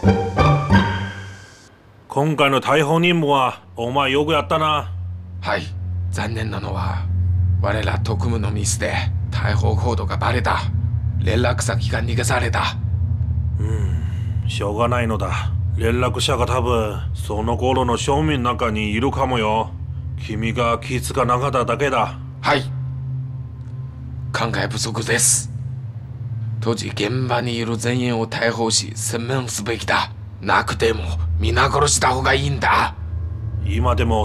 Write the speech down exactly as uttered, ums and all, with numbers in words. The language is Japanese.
今回の逮捕任務はお前よくやったな。 はい、残念なのは我ら特務のミスで逮捕コードがバレた。連絡先が逃げされた。 うん、しょうがないのだ。連絡者が多分その頃の庶民の中にいるかもよ。君が気づかなかっただけだ。 はい、考え不足です。当時現場にいる全員を逮捕し専問すべきだ。なくても皆殺した方がいいんだ。 今でも